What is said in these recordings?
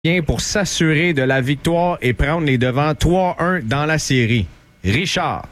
pour s'assurer de la victoire et prendre les devants 3-1 dans la série? Richard.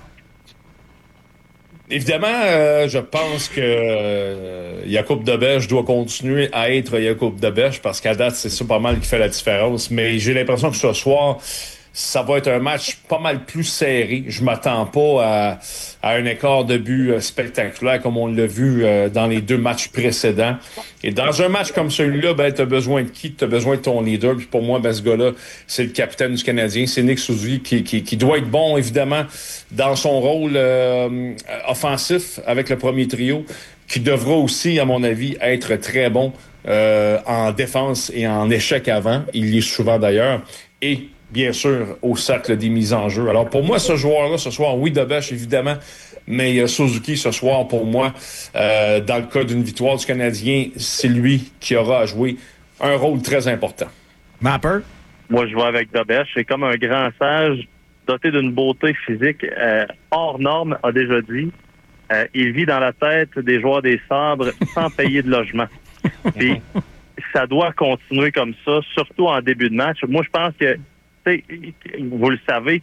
Évidemment, je pense que Jakub Dobeš doit continuer à être Jakub Dobeš parce qu'à date, c'est ça pas mal qui fait la différence. Mais j'ai l'impression que ce soir, ça va être un match pas mal plus serré. Je m'attends pas à un écart de but spectaculaire comme on l'a vu dans les 2 matchs précédents. Et dans un match comme celui-là, ben, t'as besoin de qui? T'as besoin de ton leader. Puis pour moi, ben, ce gars-là, c'est le capitaine du Canadien. C'est Nick Suzuki qui doit être bon, évidemment, dans son rôle offensif avec le premier trio, qui devra aussi, à mon avis, être très bon en défense et en échec avant. Il y est souvent d'ailleurs. Et bien sûr, au cercle des mises en jeu. Alors, pour moi, ce joueur-là, ce soir, oui, Dobeš, évidemment, mais Suzuki, ce soir, pour moi, dans le cas d'une victoire du Canadien, c'est lui qui aura à jouer un rôle très important. Mapper? Moi, je vais avec Dobeš. C'est comme un grand sage, doté d'une beauté physique hors norme, a déjà dit. Il vit dans la tête des joueurs des Sabres sans payer de logement. Puis, ça doit continuer comme ça, surtout en début de match. Moi, je pense que vous le savez,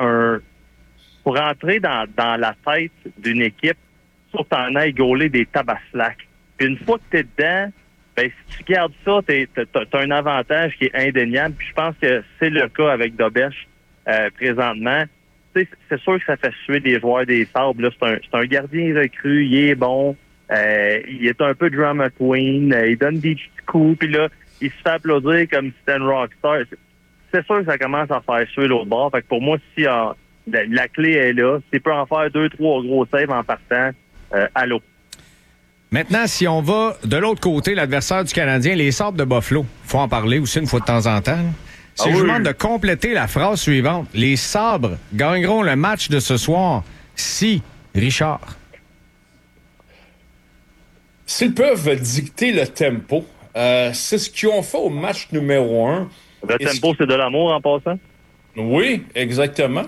pour entrer dans la tête d'une équipe, il faut que tu en ailles gauler des tabaslacs. Puis une fois que tu es dedans, ben, si tu gardes ça, t'as un avantage qui est indéniable. Puis je pense que c'est le cas avec Dobeš présentement. C'est sûr que ça fait suer des joueurs des Sabres. Là. C'est un gardien recru, il est bon, il est un peu drama queen, il donne des petits coups, puis là, il se fait applaudir comme si c'était une rockstar. C'est sûr que ça commence à faire suer l'autre bord. Fait que pour moi, si la clé est là, s'il peut en faire 2-3 gros saves en partant, allô. Maintenant, si on va de l'autre côté, l'adversaire du Canadien, les Sabres de Buffalo, faut en parler aussi une fois de temps en temps. Si je vous demande de compléter la phrase suivante, les Sabres gagneront le match de ce soir si, Richard. S'ils peuvent dicter le tempo, c'est ce qu'ils ont fait au match numéro 1. Le tempo, c'est de l'amour en passant? Oui, exactement.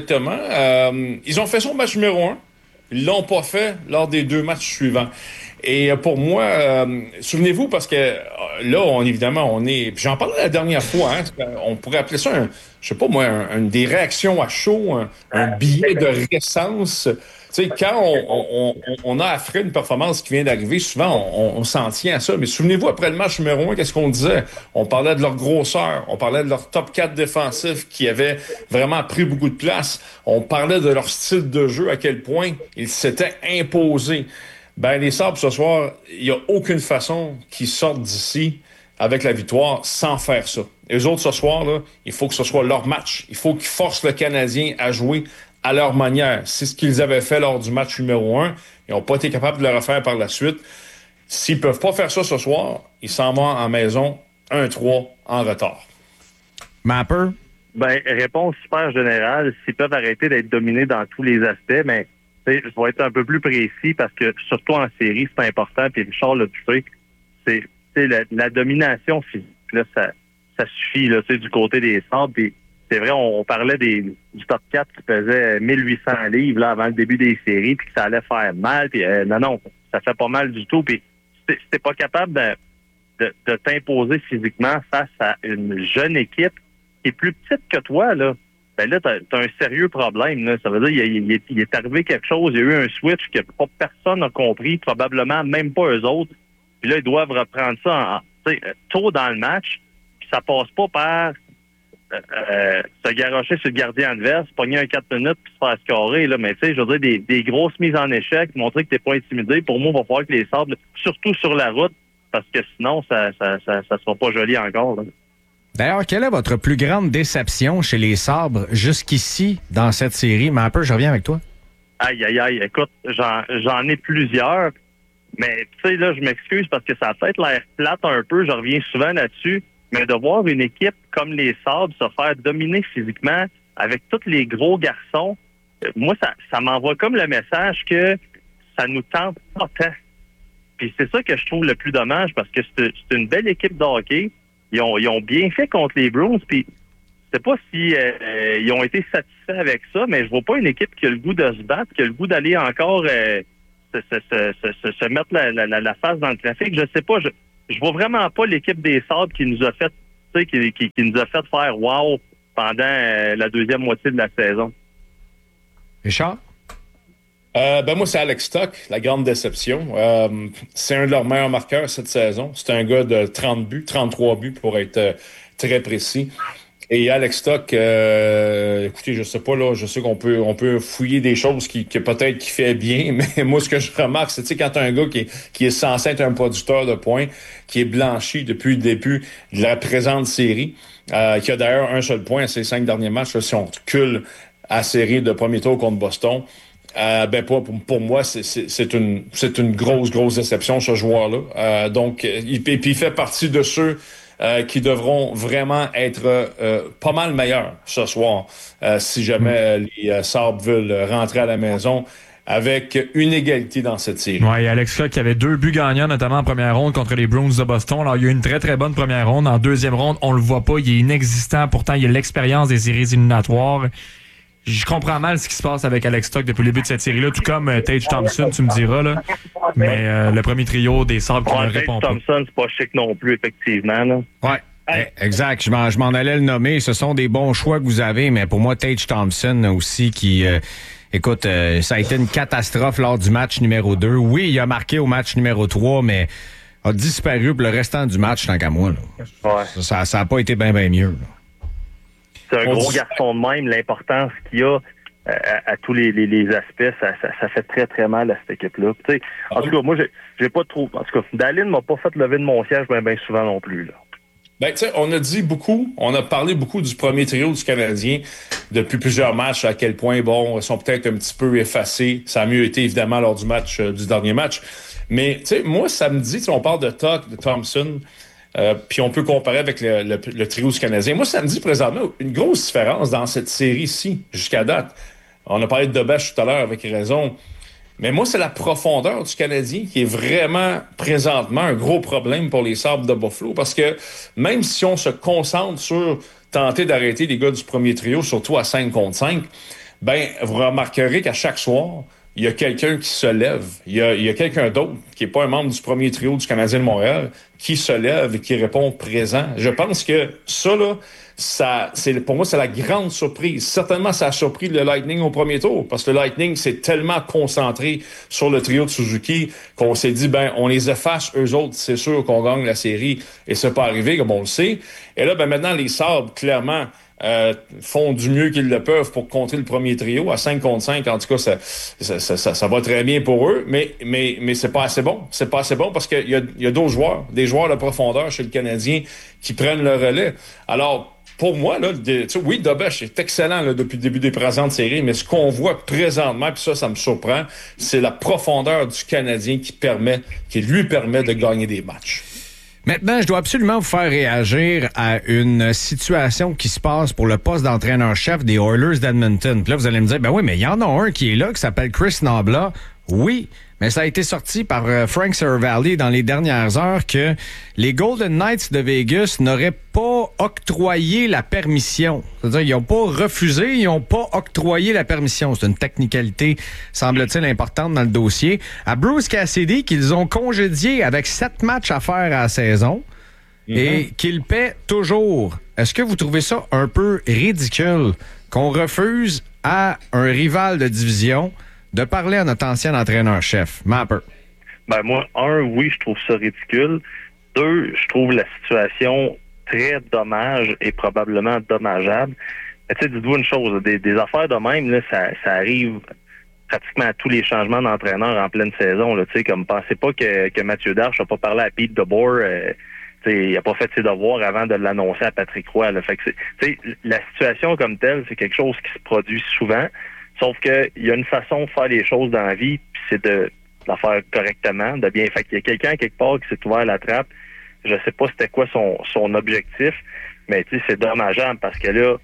Ils ont fait ça au match numéro 1. Ils l'ont pas fait lors des 2 matchs suivants. Et pour moi, souvenez-vous, parce que là, on est... Puis j'en parlais la dernière fois, on pourrait appeler ça, des réactions à chaud, un billet de récence. Tu sais, quand on a affré une performance qui vient d'arriver, souvent, on s'en tient à ça. Mais souvenez-vous, après le match numéro 1, qu'est-ce qu'on disait? On parlait de leur grosseur, on parlait de leur top 4 défensif qui avait vraiment pris beaucoup de place. On parlait de leur style de jeu, à quel point ils s'étaient imposés. Ben, les Sabres, ce soir, il n'y a aucune façon qu'ils sortent d'ici avec la victoire sans faire ça. Les autres, ce soir, là, il faut que ce soit leur match. Il faut qu'ils forcent le Canadien à jouer à leur manière. C'est ce qu'ils avaient fait lors du match numéro 1. Ils n'ont pas été capables de le refaire par la suite. S'ils peuvent pas faire ça ce soir, ils s'en vont en maison 1-3 en retard. Mapper? Ben, réponse super générale. S'ils peuvent arrêter d'être dominés dans tous les aspects, mais je vais être un peu plus précis parce que, surtout en série, c'est important, puis Richard l'a touché, c'est la domination physique, là, ça suffit, là, du côté des Sabres, puis c'est vrai, on parlait du top 4 qui pesait 1800 livres là, avant le début des séries, puis que ça allait faire mal, puis non, ça fait pas mal du tout, puis si t'es pas capable de t'imposer physiquement face à une jeune équipe qui est plus petite que toi, là, ben là, t'as un sérieux problème. Là. Ça veut dire qu'il est arrivé quelque chose, il y a eu un switch que pas personne n'a compris, probablement même pas eux autres. Puis là, ils doivent reprendre ça tôt dans le match. Puis ça passe pas par se garrocher sur le gardien adverse, pogner un 4 minutes puis se faire scorer. Là. Mais tu sais, je veux dire, des grosses mises en échec, montrer que t'es pas intimidé. Pour moi, il va falloir que les Sabres, surtout sur la route, parce que sinon, ça sera pas joli encore. Là. D'ailleurs, quelle est votre plus grande déception chez les Sabres jusqu'ici dans cette série? Mapper, je reviens avec toi. Aïe, écoute, j'en ai plusieurs, mais tu sais, là, je m'excuse parce que ça a peut-être l'air plate un peu, je reviens souvent là-dessus, mais de voir une équipe comme les Sabres se faire dominer physiquement avec tous les gros garçons, moi, ça m'envoie comme le message que ça nous tente pas tant. Puis c'est ça que je trouve le plus dommage parce que c'est une belle équipe de hockey. Ils ont bien fait contre les Bruins, puis je sais pas si ils ont été satisfaits avec ça, mais je vois pas une équipe qui a le goût de se battre, qui a le goût d'aller encore se mettre la face dans le trafic. Je sais pas, je vois vraiment pas l'équipe des Sabres qui nous a fait qui nous a fait faire wow pendant la deuxième moitié de la saison? Richard? Moi, c'est Alex Stock, la grande déception. C'est un de leurs meilleurs marqueurs cette saison. C'est un gars de 30 buts, 33 buts pour être très précis. Et Alex Stock, écoutez, je sais pas, là, je sais qu'on peut fouiller des choses qui peut-être qui fait bien, mais moi, ce que je remarque, c'est, tu sais, quand t'as un gars qui est censé être un producteur de points, qui est blanchi depuis le début de la présente série, qui a d'ailleurs un seul point à ses 5 derniers matchs, là, si on recule à la série de premier tour contre Boston, pour moi, c'est une grosse déception, ce joueur-là. Donc, il fait partie de ceux qui devront vraiment être pas mal meilleurs ce soir si jamais les Sabres veulent rentrer à la maison avec une égalité dans cette série. Oui, Alex Stock qui avait 2 buts gagnants, notamment en première ronde contre les Bruins de Boston. Alors, il y a eu une très bonne première ronde. En deuxième ronde, on le voit pas, il est inexistant. Pourtant, il a l'expérience des séries éliminatoires. Je comprends mal ce qui se passe avec Alex Stock depuis le début de cette série-là, tout comme Tage Thompson, tu me diras, là. Mais le premier trio des Sabres qui ne répond pas. Tage Thompson, c'est pas chic non plus, effectivement, là. Ouais, exact. Je m'en allais le nommer. Ce sont des bons choix que vous avez, mais pour moi, Tage Thompson aussi qui... écoute, ça a été une catastrophe lors du match numéro 2. Oui, il a marqué au match numéro 3, mais a disparu pour le restant du match, tant qu'à moi. Là. Ouais. Ça a pas été bien mieux. Là. C'est un gros garçon de même. L'importance qu'il a à tous les aspects, ça fait très mal à cette équipe-là. Tu sais, en tout cas, moi, j'ai pas trop... En tout cas, Dallin m'a pas fait lever de mon siège bien souvent non plus, là. Tu sais, on a parlé beaucoup du premier trio du Canadien depuis plusieurs matchs, à quel point, ils sont peut-être un petit peu effacés. Ça a mieux été, évidemment, lors du dernier match. Mais, tu sais, moi, ça me dit, on parle de Tuck, de Thompson, puis on peut comparer avec le trio du Canadien. Moi, ça me dit présentement une grosse différence dans cette série-ci, jusqu'à date. On a parlé de Dobèche tout à l'heure, avec raison. Mais moi, c'est la profondeur du Canadien qui est vraiment, présentement, un gros problème pour les Sabres de Buffalo. Parce que même si on se concentre sur tenter d'arrêter les gars du premier trio, surtout à 5 contre 5, vous remarquerez qu'à chaque soir, il y a quelqu'un qui se lève. Il y a quelqu'un d'autre qui n'est pas un membre du premier trio du Canadien de Montréal qui se lève et qui répond présent. Je pense que ça, là, pour moi, c'est la grande surprise. Certainement, ça a surpris le Lightning au premier tour, parce que le Lightning s'est tellement concentré sur le trio de Suzuki qu'on s'est dit, on les efface, eux autres, c'est sûr qu'on gagne la série, et c'est pas arrivé, comme on le sait. Et là, maintenant, les Sabres, clairement, font du mieux qu'ils le peuvent pour contrer le premier trio. À 5 contre 5, en tout cas, ça va très bien pour eux, mais c'est pas assez bon. C'est pas assez bon parce qu'il y a d'autres joueurs, des joueurs de profondeur chez le Canadien qui prennent le relais. Alors, pour moi, là, oui, Dobèche est excellent là, depuis le début des présentes séries, mais ce qu'on voit présentement, puis ça me surprend, c'est la profondeur du Canadien qui lui permet de gagner des matchs. Maintenant, je dois absolument vous faire réagir à une situation qui se passe pour le poste d'entraîneur-chef des Oilers d'Edmonton. Puis là, vous allez me dire, oui, mais il y en a un qui est là, qui s'appelle Chris Nabla. Oui, mais ça a été sorti par Frank Seravalli dans les dernières heures que les Golden Knights de Vegas n'auraient pas octroyé la permission. C'est-à-dire, ils n'ont pas refusé, ils n'ont pas octroyé la permission. C'est une technicalité, semble-t-il, importante dans le dossier. À Bruce Cassidy, qu'ils ont congédié avec 7 matchs à faire à la saison et qu'ils paient toujours. Est-ce que vous trouvez ça un peu ridicule qu'on refuse à un rival de division de parler à notre ancien entraîneur-chef, Mapper? Moi, oui, je trouve ça ridicule. 2, je trouve la situation très dommage et probablement dommageable. Tu sais, dites-vous une chose, des affaires de même, là, ça arrive pratiquement à tous les changements d'entraîneur en pleine saison. Là, comme pensez pas que Mathieu Darche n'a pas parlé à Pete DeBoer. Il n'a pas fait ses devoirs avant de l'annoncer à Patrick Roy. Là. Fait que la situation comme telle, c'est quelque chose qui se produit souvent. Sauf qu'il y a une façon de faire les choses dans la vie, puis c'est de la faire correctement, de bien. Fait qu'il y a quelqu'un quelque part qui s'est ouvert la trappe. Je sais pas c'était quoi son objectif, mais c'est dommageable parce que là,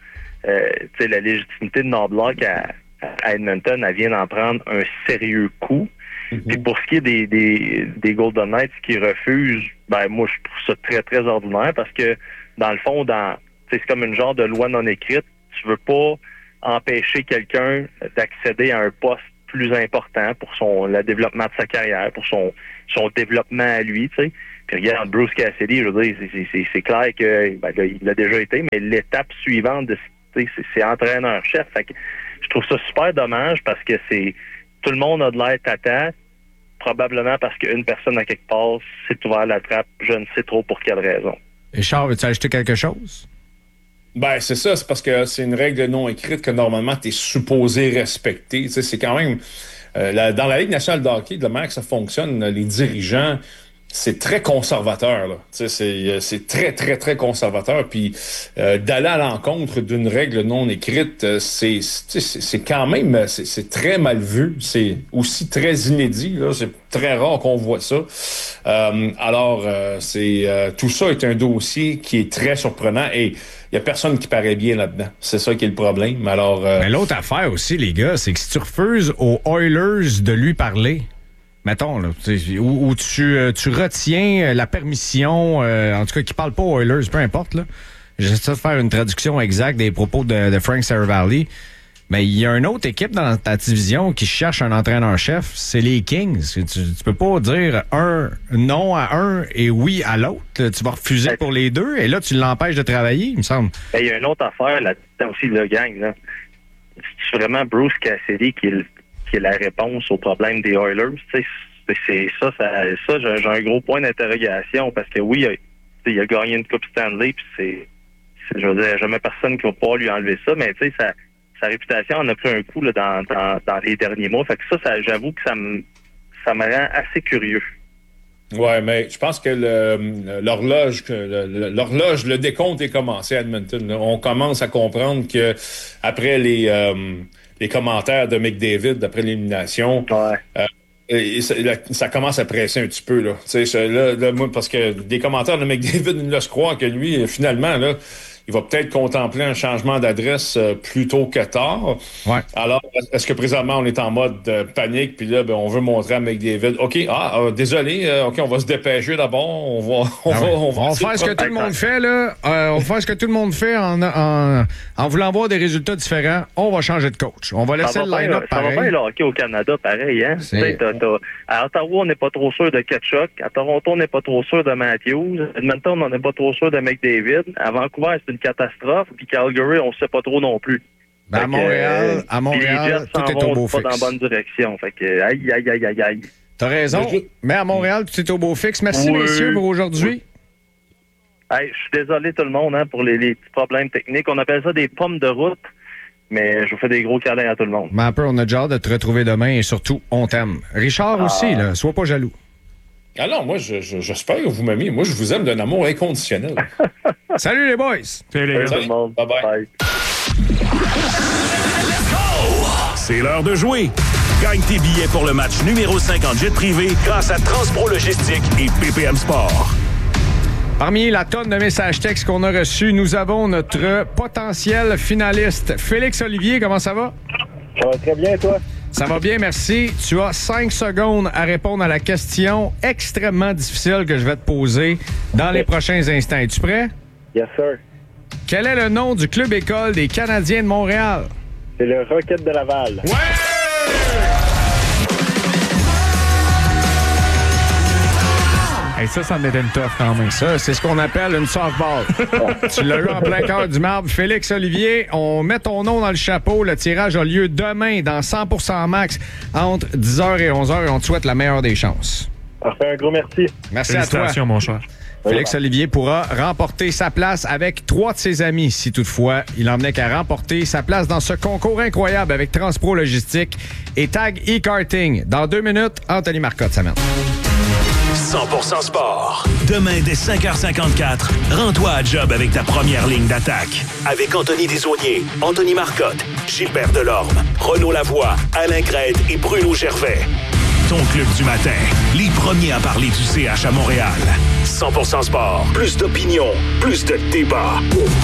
la légitimité de Knoblauch à Edmonton, elle vient d'en prendre un sérieux coup. Puis pour ce qui est des Golden Knights qui refusent, moi je trouve ça très, très ordinaire parce que dans le fond, c'est comme une genre de loi non écrite. Tu veux pas empêcher quelqu'un d'accéder à un poste plus important pour le développement de sa carrière, pour son développement à lui, tu sais. Puis regarde, Bruce Cassidy, je veux dire, c'est clair que il l'a déjà été, mais l'étape suivante, c'est entraîneur-chef. Fait que je trouve ça super dommage parce que tout le monde a de l'air tata, probablement parce qu'une personne à quelque part s'est ouvert la trappe, je ne sais trop pour quelle raison. Et Charles, veux-tu ajouter quelque chose? Ben, c'est ça, c'est parce que c'est une règle non écrite que normalement tu es supposé respecter. Tu sais, c'est quand même... dans la Ligue nationale de hockey, de la manière que ça fonctionne, les dirigeants, c'est très conservateur, là. Tu sais, c'est très, très, très conservateur. Puis d'aller à l'encontre d'une règle non écrite, c'est quand même... C'est très mal vu. C'est aussi très inédit, là. C'est très rare qu'on voit ça. Tout ça est un dossier qui est très surprenant et il n'y a personne qui paraît bien là-dedans. C'est ça qui est le problème. Alors, mais l'autre affaire aussi, les gars, c'est que si tu refuses aux Oilers de lui parler, mettons, là, ou tu retiens la permission, en tout cas, qui ne parle pas aux Oilers, peu importe, là. J'essaie de faire une traduction exacte des propos de Frank Seravalli. Mais il y a une autre équipe dans ta division qui cherche un entraîneur-chef, c'est les Kings. Tu peux pas dire un non à un et oui à l'autre. Tu vas refuser pour les deux et là, tu l'empêches de travailler, il me semble. Il y a une autre affaire là-dedans aussi, le gang. Là. C'est vraiment Bruce Cassidy qui est la réponse au problème des Oilers. C'est ça, j'ai un gros point d'interrogation parce que oui, il a gagné une Coupe Stanley puis je veux dire, jamais personne qui va pouvoir lui enlever ça, mais tu sais, sa réputation en a pris un coup là, dans les derniers mois. Fait que ça j'avoue que ça me rend assez curieux. Ouais, mais je pense que l'horloge, le décompte est commencé à Edmonton. Là. On commence à comprendre que après les commentaires de McDavid après l'élimination, ça commence à presser un petit peu là. Tu sais, là, moi, parce que des commentaires de McDavid nous laissent croire que lui, finalement, là, il va peut-être contempler un changement d'adresse plus tôt que tard. Ouais. Alors, est-ce que présentement, on est en mode panique, puis là, on veut montrer à McDavid, OK, désolé, OK, on va se dépêcher d'abord, on va faire ce que tout le monde fait, là. On va faire ce que tout le monde fait en voulant voir des résultats différents. On va changer de coach. On va laisser le line-up pareil. Ça va bien le hockey au Canada, pareil, hein? À Ottawa, on n'est pas trop sûr de Tkachuk. À Toronto, on n'est pas trop sûr de Matthews. À Edmonton, on n'est pas trop sûr de McDavid. À Vancouver, c'est une catastrophe. Puis Calgary, on ne sait pas trop non plus. Ben, à Montréal, tout est au beau fixe. Pas dans la bonne direction. Fait que, aïe. T'as raison. Mais à Montréal, tout est au beau fixe. Merci, messieurs, pour aujourd'hui. Hey, je suis désolé, tout le monde, pour les petits problèmes techniques. On appelle ça des pommes de route. Mais je vous fais des gros câlins à tout le monde. Mais un peu, on a déjà hâte de te retrouver demain et surtout, on t'aime. Richard aussi, là, sois pas jaloux. Alors, moi, j'espère que vous m'aimez. Moi, je vous aime d'un amour inconditionnel. Salut les boys! Salut tout le monde. Bye-bye. C'est l'heure de jouer. Gagne tes billets pour le match numéro 5 en jet privé grâce à Transpro Logistique et PPM Sport. Parmi la tonne de messages textes qu'on a reçus, nous avons notre potentiel finaliste. Félix Olivier, comment ça va? Ça va très bien, toi? Ça va bien, merci. Tu as 5 secondes à répondre à la question extrêmement difficile que je vais te poser dans les prochains instants. Es-tu prêt? Yes, sir. Quel est le nom du club école des Canadiens de Montréal? C'est le Rocket de Laval. Ouais! Hey, ça en était une toffe quand même. Ça, c'est ce qu'on appelle une softball. Tu l'as eu en plein cœur du marbre. Félix Olivier, on met ton nom dans le chapeau. Le tirage a lieu demain dans 100% max entre 10h et 11h et on te souhaite la meilleure des chances. Parfait, un gros merci. Merci à toi. Félicitations, mon cher. Félix Olivier pourra remporter sa place avec 3 de ses amis, si toutefois il en venait qu'à remporter sa place dans ce concours incroyable avec Transpro Logistique et Tag e-Karting. Dans 2 minutes, Anthony Marcotte s'amène. 100% sport. Demain, dès 5h54, rends-toi à job avec ta première ligne d'attaque. Avec Anthony Desaulniers, Anthony Marcotte, Gilbert Delorme, Renaud Lavoie, Alain Crête et Bruno Gervais. Ton club du matin. Les premiers à parler du CH à Montréal. 100% sport. Plus d'opinion. Plus de débat.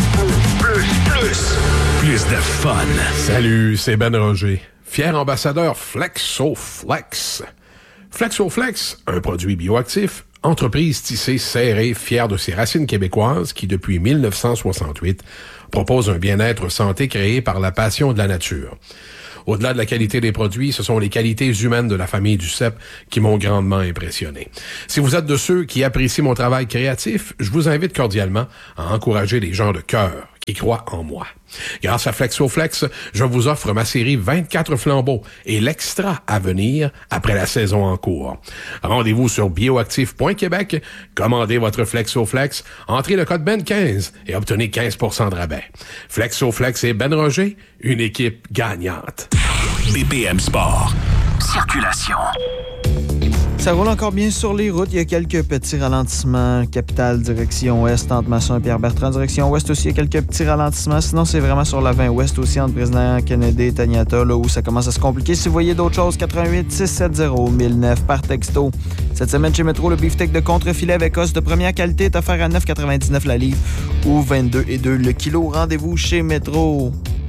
Plus de fun. Salut, c'est Ben Roger. Fier ambassadeur Flexoflex. Flexoflex, un produit bioactif entreprise tissée, serrée, fière de ses racines québécoises qui, depuis 1968, propose un bien-être santé créé par la passion de la nature. Au-delà de la qualité des produits, ce sont les qualités humaines de la famille du CEP qui m'ont grandement impressionné. Si vous êtes de ceux qui apprécient mon travail créatif, je vous invite cordialement à encourager les gens de cœur qui croient en moi. Grâce à FlexoFlex, je vous offre ma série 24 flambeaux et l'extra à venir après la saison en cours. Rendez-vous sur bioactif.québec, commandez votre FlexoFlex, entrez le code BEN15 et obtenez 15% de rabais. FlexoFlex et Ben Roger, une équipe gagnante. BPM Sport. Circulation. Ça roule encore bien sur les routes. Il y a quelques petits ralentissements. Capitale, direction ouest, entre Masson et Pierre-Bertrand. Direction ouest aussi, il y a quelques petits ralentissements. Sinon, c'est vraiment sur la 20 ouest aussi, entre Président Kennedy et Taniata, là où ça commence à se compliquer. Si vous voyez d'autres choses, 88 670 1009 par texto. Cette semaine, chez Métro, le beefsteak de contre-filet avec os de première qualité est offert à 9,99 la livre ou 22,2 le kilo. Rendez-vous chez Métro.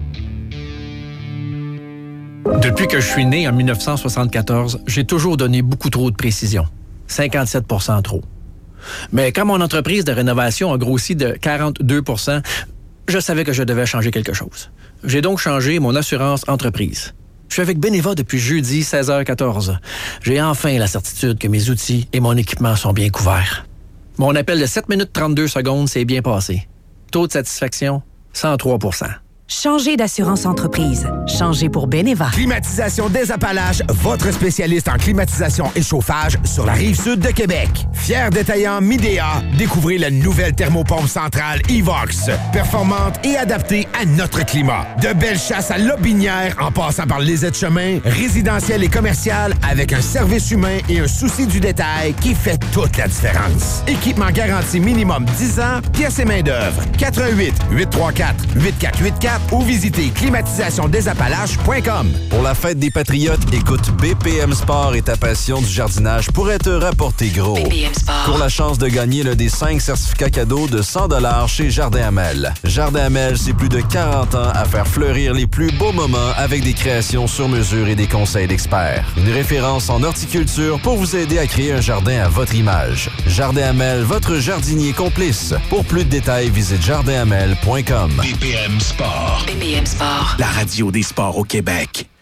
Depuis que je suis né en 1974, j'ai toujours donné beaucoup trop de précision. 57% trop. Mais quand mon entreprise de rénovation a grossi de 42%, je savais que je devais changer quelque chose. J'ai donc changé mon assurance entreprise. Je suis avec Beneva depuis jeudi 16h14. J'ai enfin la certitude que mes outils et mon équipement sont bien couverts. Mon appel de 7 minutes 32 secondes s'est bien passé. Taux de satisfaction, 103%. Changez d'assurance entreprise. Changez pour Beneva. Climatisation des Appalaches, votre spécialiste en climatisation et chauffage sur la Rive-Sud de Québec. Fier détaillant Midea, découvrez la nouvelle thermopompe centrale Evox. Performante et adaptée à notre climat. De belles chasses à Lobinière en passant par les aides-chemins, résidentiel et commercial avec un service humain et un souci du détail qui fait toute la différence. Équipement garanti minimum 10 ans, pièces et main-d'œuvre. 88 834 8484 ou visitez climatisationdesappalaches.com. Pour la fête des Patriotes, écoute BPM Sport et ta passion du jardinage pourrait te rapporter gros. BPM Sport. Pour la chance de gagner l'un des 5 certificats cadeaux de 100$ chez Jardin Hamel. Jardin Hamel, c'est plus de 40 ans à faire fleurir les plus beaux moments avec des créations sur mesure et des conseils d'experts. Une référence en horticulture pour vous aider à créer un jardin à votre image. Jardin Hamel, votre jardinier complice. Pour plus de détails, visite jardinhamel.com. BPM Sport. BPM Sport. La radio des sports au Québec.